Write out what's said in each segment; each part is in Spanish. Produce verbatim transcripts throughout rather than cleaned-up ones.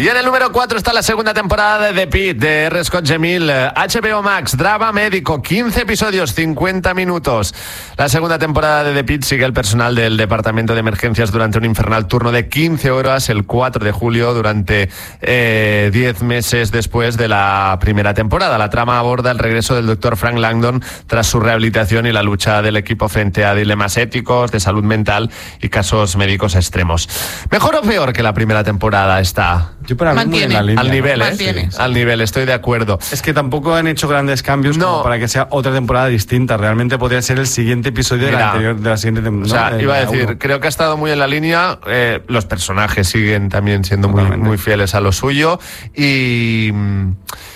Y en el número cuatro está la segunda temporada de The Pitt, de R. Scott Gemil, H B O Max, drama médico, quince episodios, cincuenta minutos. La segunda temporada de The Pitt sigue el personal del departamento de emergencias durante un infernal turno de quince horas el cuatro de julio, durante eh, diez meses después de la primera temporada. La trama aborda el regreso del doctor Frank Langdon tras su rehabilitación y la lucha del equipo frente a dilemas éticos, de salud mental y casos médicos extremos. ¿Mejor o peor que la primera temporada está? Yo para mí muy en la línea, al nivel, ¿no? ¿eh? Sí, al nivel, estoy de acuerdo. Es que tampoco han hecho grandes cambios no. como para que sea otra temporada distinta. Realmente podría ser el siguiente episodio Mira, de la anterior, de la siguiente temporada. O sea, ¿no? iba a de decir, uno. creo que ha estado muy en la línea. Eh, los personajes siguen también siendo muy, muy fieles a lo suyo y eh,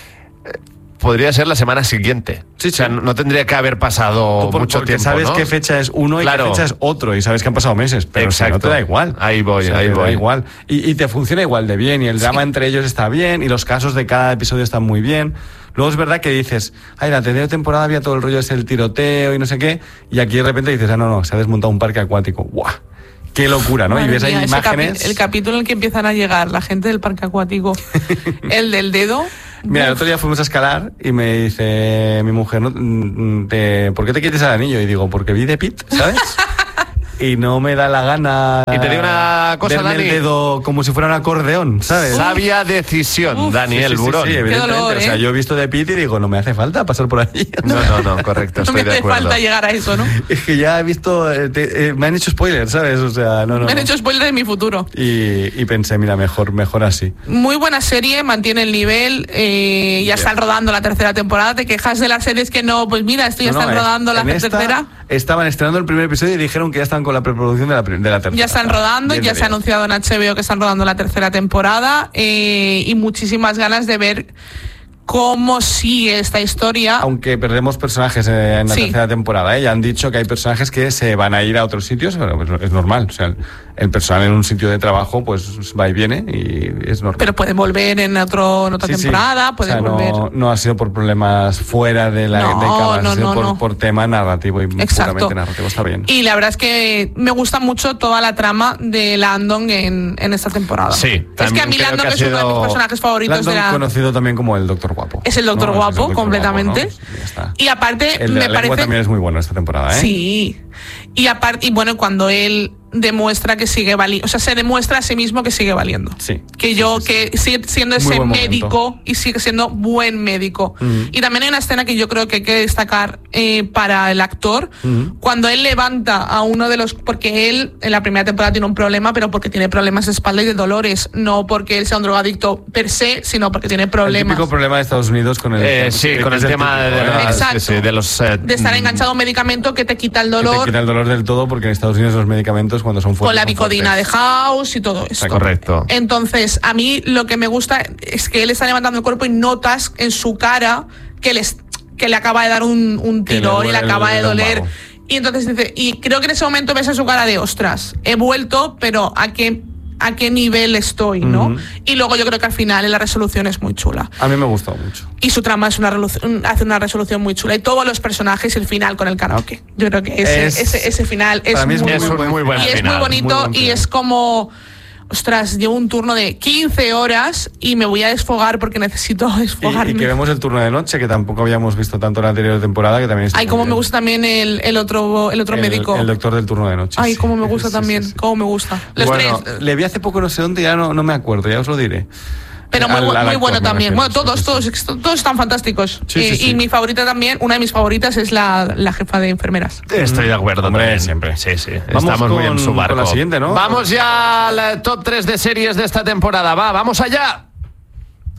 podría ser la semana siguiente. Sí, sí. O sea, no, no tendría que haber pasado por, mucho porque tiempo, sabes ¿no? qué fecha es uno claro. y qué fecha es otro y sabes que han pasado meses, pero si no te da igual. Ahí voy, o sea, ahí te voy. Da igual. Y, y te funciona igual de bien y el drama sí. entre ellos está bien y los casos de cada episodio están muy bien. Luego es verdad que dices, ay, la tercera temporada había todo el rollo ese el tiroteo y no sé qué, y aquí de repente dices, ah, no, no, se ha desmontado un parque acuático. ¡Guau! ¡Qué locura!, ¿no? Madre y ves mía, ahí imágenes. Capi- el capítulo en el que empiezan a llegar la gente del parque acuático, el del dedo. Mira, el otro día fuimos a escalar y me dice mi mujer, ¿no? Te, ¿por qué te quieres el anillo? Y digo, porque vi The Pitt, ¿sabes? Y no me da la gana. Y te digo una cosa, verme Dani. el dedo como si fuera un acordeón, ¿sabes? Sabia decisión, Uf, Daniel sí, sí, Burón. Sí, sí, evidentemente. dolor, ¿eh? O sea, yo he visto The Pitt y digo, no me hace falta pasar por ahí. No, no, no, correcto, estoy no me de hace acuerdo. falta llegar a eso, ¿no? Es que ya he visto, eh, te, eh, me han hecho spoilers, ¿sabes? O sea, no, no. Me han no. hecho spoilers de mi futuro. Y, y pensé, mira, mejor, mejor así. Muy buena serie, mantiene el nivel, eh, ya yeah. están rodando la tercera temporada. Te quejas de las series que no, pues mira, esto ya no, están no, rodando la tercera. Estaban estrenando el primer episodio y dijeron que ya están con la preproducción de la, de la tercera. Ya están rodando, ya se ha anunciado en H B O que están rodando la tercera temporada eh, y muchísimas ganas de ver cómo sigue esta historia. Aunque perdemos personajes eh, en la sí. tercera temporada, ¿eh? Ya han dicho que hay personajes que se van a ir a otros sitios, pero pues, es normal. O sea, el, el personal en un sitio de trabajo pues va y viene y es normal. Pero pueden volver en, otro, en otra sí, temporada, sí. pueden o sea, volver. No, no ha sido por problemas fuera de la no, de cámara, no, ha sido no, por, no. por tema narrativo y Exacto. puramente narrativo, está bien. Y la verdad es que me gusta mucho toda la trama de Landon en, en esta temporada. Sí, es que a mí Landon es uno de mis personajes favoritos. Landon, de la... conocido también como el Doctor Guapo. Es el Doctor no, Guapo, es el Doctor completamente. Guapo, ¿no? Ya está. Y aparte, el de me la parece. También es muy bueno esta temporada, ¿eh? Sí. Y aparte, y bueno, cuando él demuestra que sigue valiendo, o sea, se demuestra a sí mismo que sigue valiendo. Sí. Que yo, sí, sí, sí. que sigue siendo ese médico y sigue siendo buen médico. Uh-huh. Y también hay una escena que yo creo que hay que destacar eh, para el actor, uh-huh. cuando él levanta a uno de los, porque él en la primera temporada tiene un problema, pero porque tiene problemas de espalda y de dolores, no porque él sea un drogadicto per se, sino porque tiene problemas. El típico problema de Estados Unidos con el, eh, sí, con el, el tema típico, de, las, Exacto. sí, de los eh, de estar enganchado a un medicamento que te quita el dolor. Que te quita el dolor del todo, porque en Estados Unidos los medicamentos cuando son fuertes. Con la bicodina de House y todo esto. Correcto. Entonces, a mí lo que me gusta es que él está levantando el cuerpo y notas en su cara que, les, que le acaba de dar un, un tirón y le acaba de doler. Y entonces dice, y creo que en ese momento ves en su cara de, ostras, he vuelto, pero ¿a qué, a qué nivel estoy, no? Uh-huh. Y luego yo creo que al final la resolución es muy chula. A mí me gustó mucho. Y su trama es una hace una resolución muy chula. Y todos los personajes y el final con el karaoke. Yo creo que ese, es, ese, ese final es muy, es muy, muy buen y final. es muy bonito muy y es como... Ostras, llevo un turno de quince horas y me voy a desfogar porque necesito desfogarme. Y, y que vemos el turno de noche, que tampoco habíamos visto tanto en la anterior temporada, que también está Ay, cómo me gusta también el, el otro el otro el, médico. El doctor del turno de noche. Ay, sí. cómo me gusta sí, también, sí, sí. cómo me gusta. Los bueno, tres. Le vi hace poco no sé dónde, ya no, no me acuerdo, ya os lo diré. Pero muy, al, muy al bueno actor, también. Bueno, todos, sí, todos, sí. todos, todos están fantásticos. Sí, y, sí, sí. y mi favorita también, una de mis favoritas es la, la jefa de enfermeras. Estoy de acuerdo. Hombre, también. siempre. Sí, sí. Vamos Estamos con, muy en su barco. con la siguiente, ¿no? Vamos ya al top tres de series de esta temporada. Va, vamos allá.